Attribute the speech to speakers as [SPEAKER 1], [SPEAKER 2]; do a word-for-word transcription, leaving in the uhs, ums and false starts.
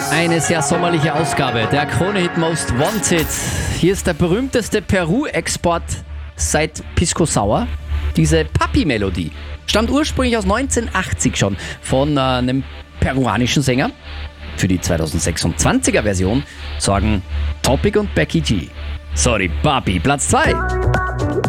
[SPEAKER 1] Eine sehr sommerliche Ausgabe der Krone-Hit Most Wanted. Hier ist der berühmteste Peru-Export seit Pisco Sour. Diese Papi-Melodie stammt ursprünglich aus neunzehnhundertachtzig schon von äh, einem peruanischen Sänger. Für die zweitausendsechsundzwanziger Version sorgen Topic und Becky G. Sorry, Papi, Platz zwei.